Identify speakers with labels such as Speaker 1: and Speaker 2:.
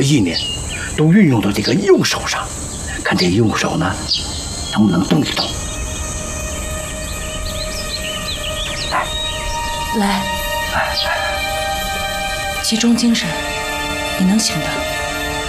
Speaker 1: 意念都运用到这个右手上，看这右手呢能不能动一动。
Speaker 2: 来，集中精神，你能行的。